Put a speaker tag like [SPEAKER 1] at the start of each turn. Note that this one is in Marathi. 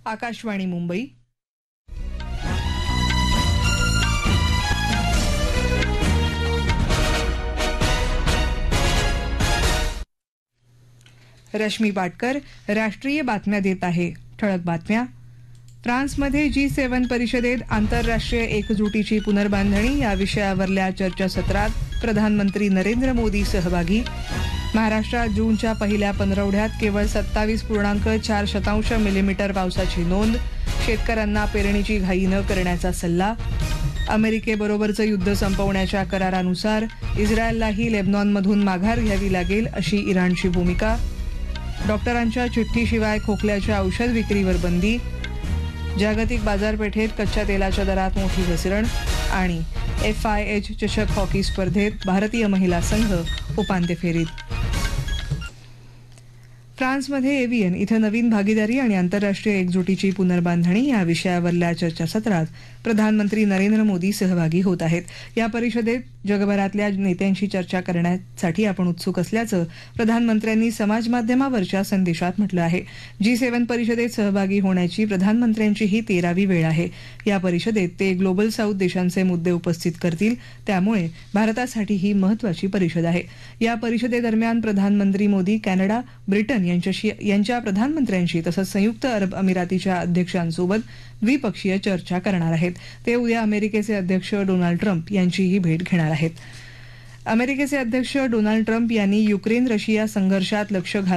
[SPEAKER 1] आकाशवाणी मुंबई. रश्मी पाटकर राष्ट्रीय बातम्या देत आहे. ठळक बातम्या. फ्रान्समध्ये G7 परिषदेत आंतरराष्ट्रीय एकजुटीची पुनर्बांधणी या विषयावरल्या चर्चासत्रात प्रधानमंत्री नरेंद्र मोदी सहभागी. महाराष्ट्रात जूनच्या पहिल्या पंधरवड्यात केवळ 27.4 मिलीमीटर पावसाची नोंद. शेतकऱ्यांना पेरणीची घाई न करण्याचा सल्ला. अमेरिकेबरोबरचं युद्ध संपवण्याच्या करारानुसार इस्रायललाही लेबनॉनमधून माघार घ्यावी लागेल अशी इराणची भूमिका. डॉक्टरांच्या चिठ्ठीशिवाय खोकल्याच्या औषध विक्रीवर बंदी. जागतिक बाजारपेठेत कच्च्या तेलाच्या दरात मोठी घसरण. आणि FIH चषक हॉकी स्पर्धेत भारतीय महिला संघ उपांत्य फेरीत. फ्रान्समध्ये एव्हियन इथं नवीन भागीदारी आणि आंतरराष्ट्रीय एकजुटीची पुनर्बांधणी या विषयावरल्या चर्चासत्रात प्रधानमंत्री नरेंद्र मोदी सहभागी होत आहेत. या परिषदेत जगभरातल्या नेत्यांशी चर्चा करण्यासाठी आपण उत्सुक असल्याचं प्रधानमंत्र्यांनी समाजमाध्यमावरच्या संदेशात म्हटलं आहे. G7 परिषदेत सहभागी होण्याची प्रधानमंत्र्यांची ही 13वी वेळ आहे. या परिषदेत ते ग्लोबल साऊथ देशांचे मुद्दे उपस्थित करतील. त्यामुळे भारतासाठी ही महत्वाची परिषद आहे. या परिषदेदरम्यान प्रधानमंत्री मोदी कॅनडा, ब्रिटन यांच्या प्रधानमंत्र्यांशी तसंच संयुक्त अरब अमिरातीच्या अध्यक्षांसोबत द्विपक्षीय चर्चा करणार आहेत. ते उद्या अमेरिकेचे अध्यक्ष डोनाल्ड ट्रम्प यांचीही भेट घेणार आहेत. अमेरिकेचे अध्यक्ष डोनाल्ड ट्रम्प यांनी युक्रेन रशिया संघर्षात लक्ष